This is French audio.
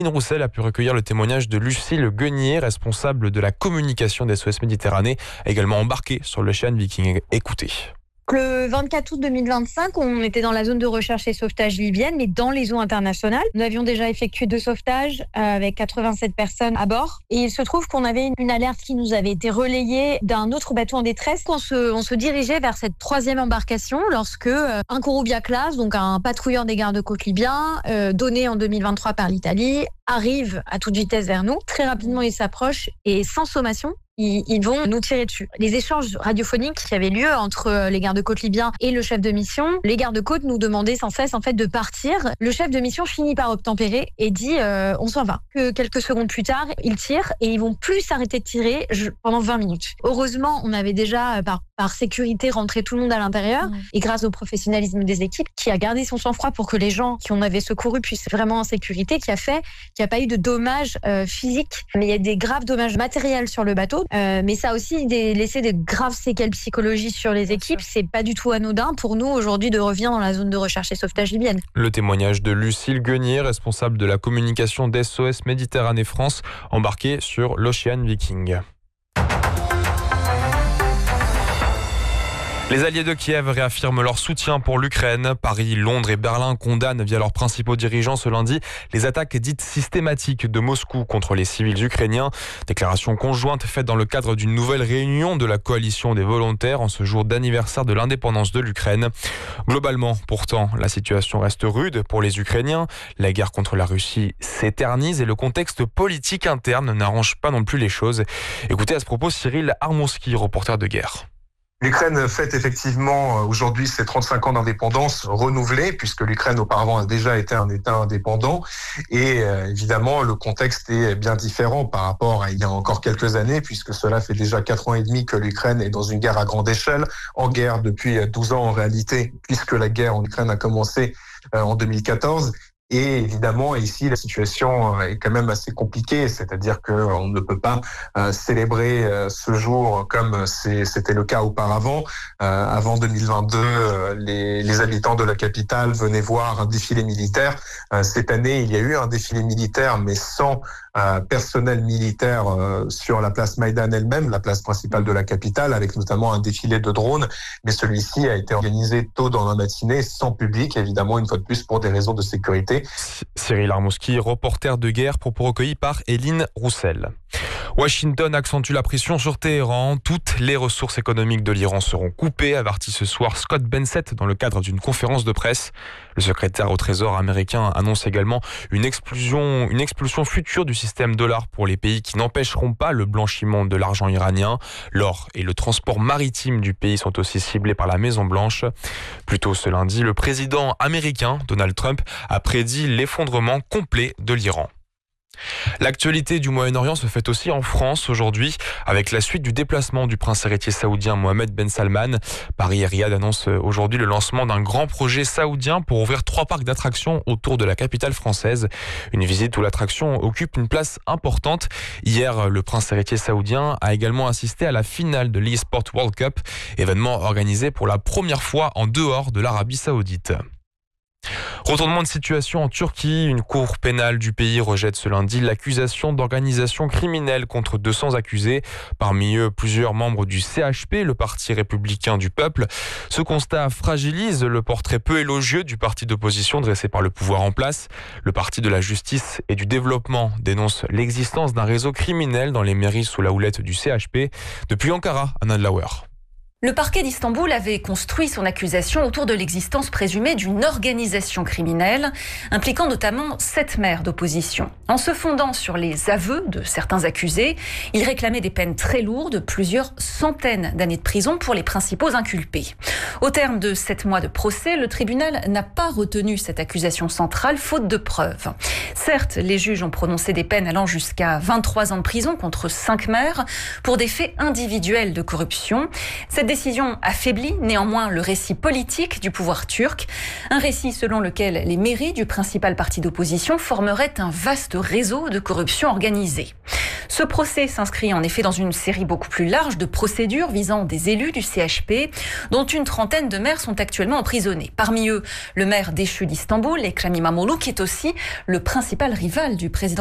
Roussel a pu recueillir le témoignage de Lucille Guenier, responsable de la communication d'SOS Méditerranée, également embarquée sur l'Ocean Viking. Écoutez. Le 24 août 2025, on était dans la zone de recherche et sauvetage libyenne, mais dans les eaux internationales. Nous avions déjà effectué 2 sauvetages avec 87 personnes à bord. Et il se trouve qu'on avait une alerte qui nous avait été relayée d'un autre bateau en détresse. On se dirigeait vers cette 3e embarcation lorsque un Corubia class, donc un patrouilleur des gardes-côtes libyens, donné en 2023 par l'Italie, arrive à toute vitesse vers nous. Très rapidement, il s'approche et sans sommation, ils vont nous tirer dessus. Les échanges radiophoniques qui avaient lieu entre les gardes-côtes libyens et le chef de mission, les gardes-côtes nous demandaient sans cesse de partir. Le chef de mission finit par obtempérer et dit on s'en va. Que quelques secondes plus tard, ils tirent et ils vont plus s'arrêter de tirer pendant 20 minutes. Heureusement, on avait déjà par sécurité rentré tout le monde à l'intérieur et grâce au professionnalisme des équipes qui a gardé son sang-froid pour que les gens qui en avaient secouru puissent vraiment en sécurité, qui a fait qu'il n'y a pas eu de dommages physiques, mais il y a des graves dommages matériels sur le bateau. Mais ça a aussi laissé des graves séquelles psychologiques sur les équipes. C'est pas du tout anodin pour nous aujourd'hui de revenir dans la zone de recherche et sauvetage libyenne. Le témoignage de Lucille Guenier, responsable de la communication d'SOS Méditerranée France, embarquée sur l'Ocean Viking. Les alliés de Kiev réaffirment leur soutien pour l'Ukraine. Paris, Londres et Berlin condamnent via leurs principaux dirigeants ce lundi les attaques dites systématiques de Moscou contre les civils ukrainiens. Déclaration conjointe faite dans le cadre d'une nouvelle réunion de la coalition des volontaires en ce jour d'anniversaire de l'indépendance de l'Ukraine. Globalement, pourtant, la situation reste rude pour les Ukrainiens. La guerre contre la Russie s'éternise et le contexte politique interne n'arrange pas non plus les choses. Écoutez à ce propos Cyril Armonski, reporter de guerre. L'Ukraine fête effectivement aujourd'hui ses 35 ans d'indépendance renouvelés, puisque l'Ukraine auparavant a déjà été un État indépendant. Et évidemment, le contexte est bien différent par rapport à il y a encore quelques années, puisque cela fait déjà 4 ans et demi que l'Ukraine est dans une guerre à grande échelle, en guerre depuis 12 ans en réalité, puisque la guerre en Ukraine a commencé en 2014. Et évidemment, ici, la situation est quand même assez compliquée, c'est-à-dire qu'on ne peut pas célébrer ce jour comme c'était le cas auparavant. Avant 2022, les habitants de la capitale venaient voir un défilé militaire. Cette année, il y a eu un défilé militaire, mais sans personnel militaire sur la place Maïdan elle-même, la place principale de la capitale, avec notamment un défilé de drones. Mais celui-ci a été organisé tôt dans la matinée, sans public, évidemment, une fois de plus, pour des raisons de sécurité. Cyril Armonski, reporter de guerre, propos recueillis par Éline Roussel. Washington accentue la pression sur Téhéran. Toutes les ressources économiques de l'Iran seront coupées, avertit ce soir Scott Bessent dans le cadre d'une conférence de presse. Le secrétaire au Trésor américain annonce également une expulsion future du système dollar pour les pays qui n'empêcheront pas le blanchiment de l'argent iranien. L'or et le transport maritime du pays sont aussi ciblés par la Maison-Blanche. Plus tôt ce lundi, le président américain Donald Trump a prédit l'effondrement complet de l'Iran. L'actualité du Moyen-Orient se fait aussi en France aujourd'hui avec la suite du déplacement du prince héritier saoudien Mohammed Ben Salman. Paris et Riyad annoncent aujourd'hui le lancement d'un grand projet saoudien pour ouvrir 3 parcs d'attractions autour de la capitale française. Une visite où l'attraction occupe une place importante. Hier, le prince héritier saoudien a également assisté à la finale de l'eSport World Cup, événement organisé pour la première fois en dehors de l'Arabie Saoudite. Retournement de situation en Turquie, une cour pénale du pays rejette ce lundi l'accusation d'organisation criminelle contre 200 accusés, parmi eux plusieurs membres du CHP, le parti républicain du peuple. Ce constat fragilise le portrait peu élogieux du parti d'opposition dressé par le pouvoir en place. Le parti de la justice et du développement dénonce l'existence d'un réseau criminel dans les mairies sous la houlette du CHP. Depuis Ankara, Anna Dlauer. Le parquet d'Istanbul avait construit son accusation autour de l'existence présumée d'une organisation criminelle, impliquant notamment 7 maires d'opposition. En se fondant sur les aveux de certains accusés, il réclamait des peines très lourdes, plusieurs centaines d'années de prison pour les principaux inculpés. Au terme de 7 mois de procès, le tribunal n'a pas retenu cette accusation centrale, faute de preuves. Certes, les juges ont prononcé des peines allant jusqu'à 23 ans de prison contre 5 maires pour des faits individuels de corruption. Cette décision affaiblit néanmoins le récit politique du pouvoir turc, un récit selon lequel les mairies du principal parti d'opposition formeraient un vaste réseau de corruption organisée. Ce procès s'inscrit en effet dans une série beaucoup plus large de procédures visant des élus du CHP, dont une trentaine de maires sont actuellement emprisonnés. Parmi eux, le maire déchu d'Istanbul, Ekrem İmamoğlu, qui est aussi le principal rival du président